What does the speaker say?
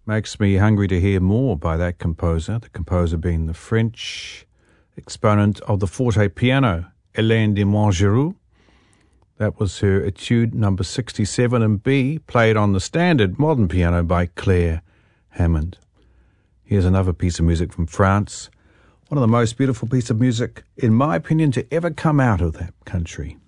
Makes me hungry to hear more by that composer, the composer being the French exponent of the forte piano, Hélène de Montgeroux. That was her Etude number 67 in B, played on the standard modern piano by Claire Hammond. Here's another piece of music from France, one of the most beautiful pieces of music, in my opinion, to ever come out of that country.